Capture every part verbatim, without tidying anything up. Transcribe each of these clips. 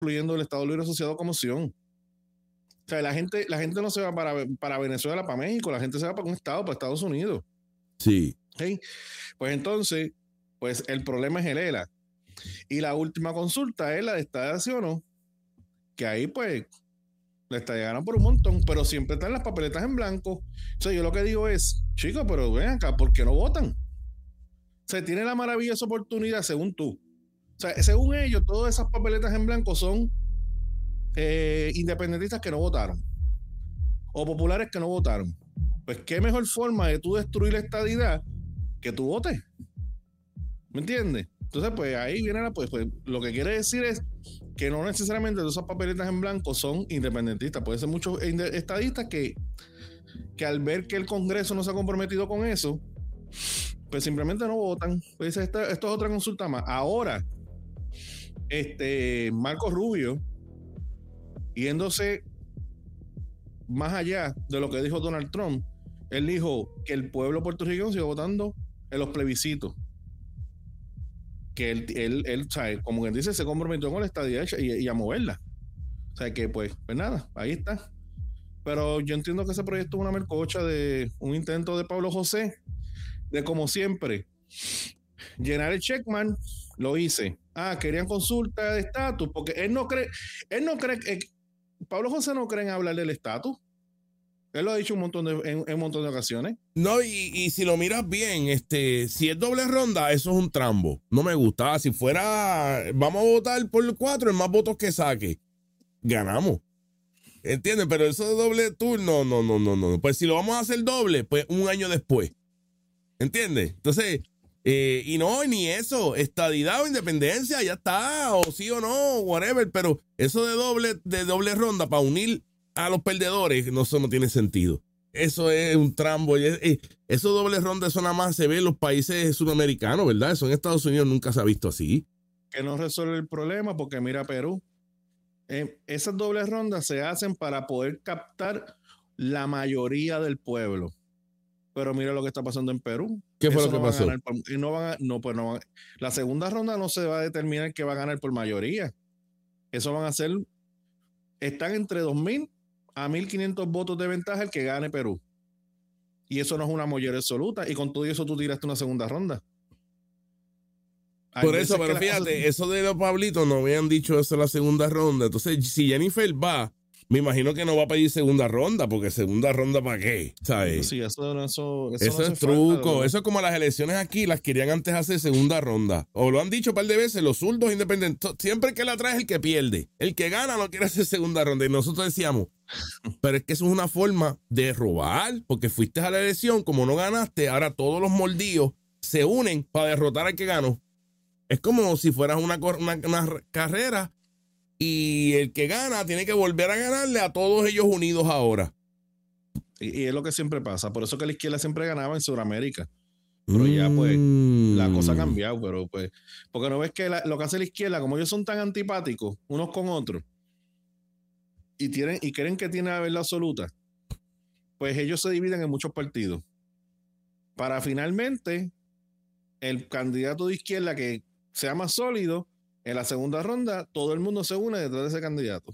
incluyendo el Estado Libre Asociado como opción. O sea, la gente, la gente no se va para, para Venezuela, para México, la gente se va para un estado, para Estados Unidos. Sí. ¿Okay? Pues entonces, pues el problema es el E L A. Y la última consulta es la de estadiación, ¿no? Que ahí pues la estadiaron por un montón, pero siempre están las papeletas en blanco. O sea, yo lo que digo es, chicos, pero ven acá, ¿por qué no votan? Se tiene la maravillosa oportunidad, según tú. O sea, según ellos, todas esas papeletas en blanco son eh, independentistas que no votaron o populares que no votaron. Pues qué mejor forma de tú destruir la estadidad que tú votes. ¿Me entiendes? Entonces, pues ahí viene la, pues, pues lo que quiere decir es que no necesariamente todas esas papeletas en blanco son independentistas. Puede ser muchos estadistas que, que al ver que el Congreso no se ha comprometido con eso, pues simplemente no votan. Pues esta, esto es otra consulta más. Ahora, este Marco Rubio, yéndose más allá de lo que dijo Donald Trump, él dijo que el pueblo puertorriqueño sigue votando en los plebiscitos. Que él, él, él ¿sabe? Como quien dice, se comprometió con la estadía y, y a moverla. O sea que, pues, pues nada, ahí está. Pero yo entiendo que ese proyecto es una mercocha de un intento de Pablo José, de como siempre, llenar el checkman. Lo hice. Ah, querían consulta de estatus, porque él no cree, él no cree, eh, Pablo José no cree en hablar del estatus. Él lo ha dicho un montón de, en, en un montón de ocasiones. No, y, y si lo miras bien, este, si es doble ronda, eso es un trambo. No me gusta. Si fuera, vamos a votar por cuatro, el más votos que saque, ganamos. ¿Entiendes? Pero eso de doble turno, no, no, no, no. Pues si lo vamos a hacer doble, pues un año después. ¿Entiendes? Entonces, eh, y no, ni eso, estadidad o independencia, ya está, o sí o no, whatever, pero eso de doble, de doble ronda para unir a los perdedores, no, eso no tiene sentido. Eso es un trambo. Eso doble ronda, eso nada más se ve en los países sudamericanos, ¿verdad? Eso en Estados Unidos nunca se ha visto así. Que no resuelve el problema porque mira Perú. Eh, esas dobles rondas se hacen para poder captar la mayoría del pueblo. Pero mira lo que está pasando en Perú. ¿Qué fue eso lo que no pasó? Va a ganar por, no van a, no, pues no van a, la segunda ronda no se va a determinar que va a ganar por mayoría. Eso van a ser, están entre dos mil a mil quinientos votos de ventaja el que gane Perú. Y eso no es una mayoría absoluta. Y con todo eso tú tiraste una segunda ronda. Hay Por eso, pero fíjate, cosas... eso de los Pablitos no habían dicho eso en la segunda ronda. Entonces, si Jennifer va, me imagino que no va a pedir segunda ronda, porque segunda ronda ¿para qué? ¿Sabes? Sí, eso, eso, eso, eso no es truco. Falta, eso es como las elecciones aquí, las querían antes hacer segunda ronda. O lo han dicho un par de veces, los zurdos independientes. Siempre que la trae es el que pierde. El que gana no quiere hacer segunda ronda. Y nosotros decíamos, pero es que eso es una forma de robar, porque fuiste a la elección, como no ganaste, ahora todos los mordidos se unen para derrotar al que ganó. Es como si fueras una, una, una carrera y el que gana tiene que volver a ganarle a todos ellos unidos ahora. Y, y es lo que siempre pasa. Por eso que la izquierda siempre ganaba en Sudamérica. Pero mm. ya pues la cosa ha cambiado. Pero pues, porque no ves que la, lo que hace la izquierda, como ellos son tan antipáticos unos con otros y, tienen, y creen que tienen la verdad absoluta, pues ellos se dividen en muchos partidos. Para finalmente el candidato de izquierda que sea más sólido, en la segunda ronda todo el mundo se une detrás de ese candidato.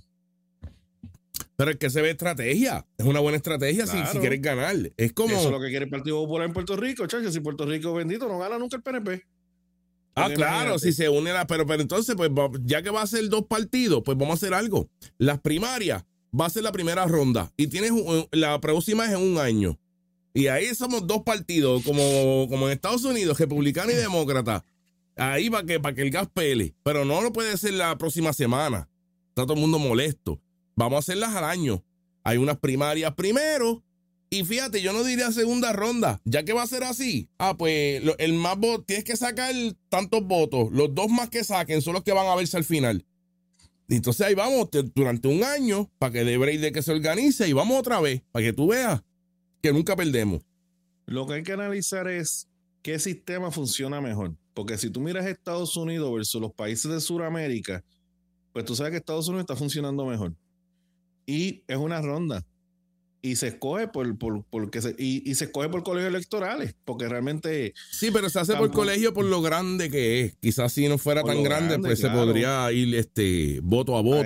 Pero es que se ve estrategia, es una buena estrategia. Claro. si, si quieres ganar. Es como... Eso es lo que quiere el Partido Popular en Puerto Rico, chacho. Si Puerto Rico bendito no gana nunca el P N P. Ah, claro, imagínate. Si se une la... Pero, pero entonces, pues ya que va a ser dos partidos, pues vamos a hacer algo. Las primarias va a ser la primera ronda y tienes un, la próxima es en un año. Y ahí somos dos partidos, como, como en Estados Unidos, republicano y demócrata. Ahí para que, para que el gas pele. Pero no lo puede ser la próxima semana. Está todo el mundo molesto. Vamos a hacerlas al año. Hay unas primarias primero. Y fíjate, yo no diría segunda ronda. Ya que va a ser así. Ah, pues el más voto, tienes que sacar tantos votos. Los dos más que saquen son los que van a verse al final. Y entonces ahí vamos te, durante un año para que dé break de que se organice. Y vamos otra vez para que tú veas que nunca perdemos. Lo que hay que analizar es qué sistema funciona mejor. Porque si tú miras Estados Unidos versus los países de Sudamérica, pues tú sabes que Estados Unidos está funcionando mejor. Y es una ronda. y se escoge por, por, por que se, y, y se escoge por colegios electorales, porque realmente... Sí, pero se hace tampoco, por colegio por lo grande que es. Quizás si no fuera tan grande, grande, pues claro. se podría ir este voto a voto